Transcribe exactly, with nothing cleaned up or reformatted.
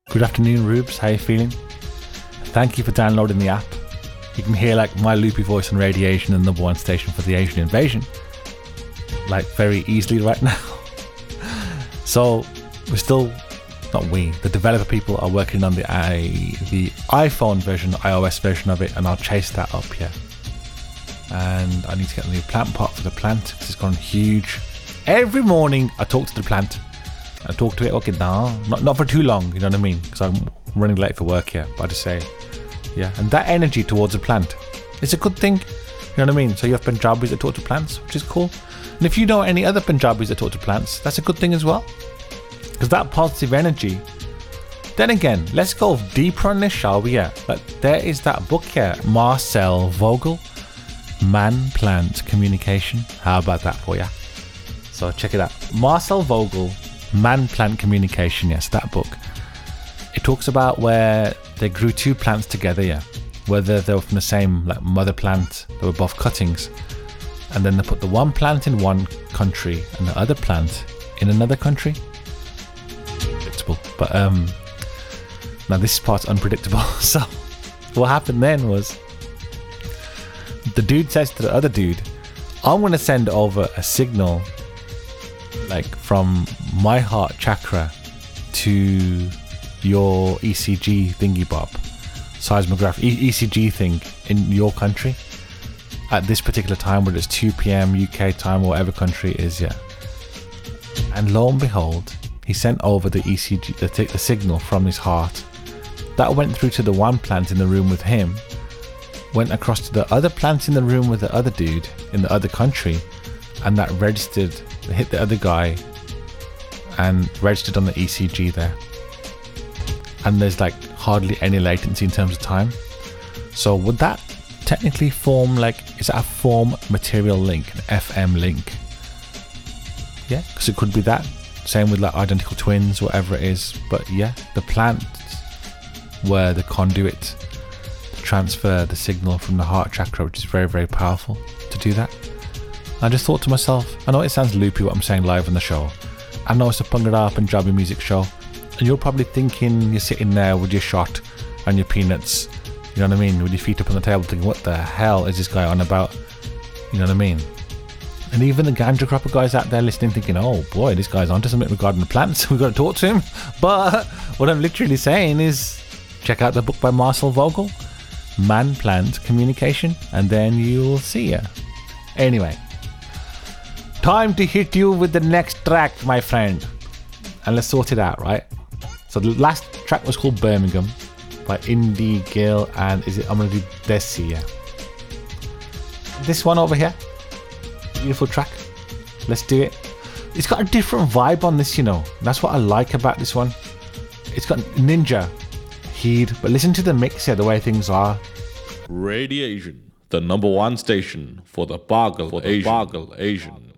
Good afternoon, Rubes. How you feeling? Thank you for downloading the app. You can hear like my loopy voice on Radiation, the number one station for the Asian invasion, like very easily right now. So we're still, not we, the developer people are working on the i the iPhone version, the iOS version of it, and I'll chase that up here. And I need to get a new plant pot for the plant because it's gone huge. Every morning I talk to the plant. I talk to it, okay, no, not, not for too long, you know what I mean? Because I'm running late for work here, but I just say, yeah. And that energy towards a plant, it's a good thing, you know what I mean? So you have Punjabis that talk to plants, which is cool. And if you know any other Punjabis that talk to plants, that's a good thing as well. Because that positive energy. Then again, let's go deeper on this, shall we? Yeah, like there is that book here, Marcel Vogel, Man-Plant Communication. How about that for ya? So check it out. Marcel Vogel, Man-Plant Communication. Yes, that book. It talks about where they grew two plants together. Yeah, whether they were from the same like mother plant, they were both cuttings, and then they put the one plant in one country and the other plant in another country. Predictable, but um, now this part's unpredictable. So what happened then was, the dude says to the other dude, I'm going to send over a signal like from my heart chakra to your E C G thingy bob, seismograph, e- ECG thing in your country at this particular time, whether it's two p.m. U K time or whatever country it is, yeah. And lo and behold, he sent over the E C G, the, t- the signal from his heart. That went through to the one plant in the room with him, went across to the other plant in the room with the other dude in the other country, and that registered, hit the other guy and registered on the E C G there. And there's like hardly any latency in terms of time. So would that technically form like, is that a form material link, an F M link? Yeah, because it could be that. Same with like identical twins, whatever it is. But yeah, the plants were the conduit to transfer the signal from the heart chakra, which is very, very powerful to do that. I just thought to myself, I know it sounds loopy what I'm saying live on the show. I know it's a Bhangra Punjabi music show, and you're probably thinking you're sitting there with your shot and your peanuts, you know what I mean, with your feet up on the table thinking, what the hell is this guy on about? You know what I mean? And even the ganja cropper guys out there listening thinking, oh boy, this guy's onto something regarding the plants, we've got to talk to him. But what I'm literally saying is, check out the book by Marcel Vogel, Man-Plant Communication, and then you'll see ya. Anyway, time to hit you with the next track, my friend. And let's sort it out, right? So the last track was called Birmingham by Indie Gill, and is it, I'm going to do Desi, yeah. This one over here, beautiful track. Let's do it. It's got a different vibe on this, you know. That's what I like about this one. It's got Ninja, Heed, but listen to the mix here, the way things are. Radiation, the number one station for the Bargle Asian. Bargle Asian.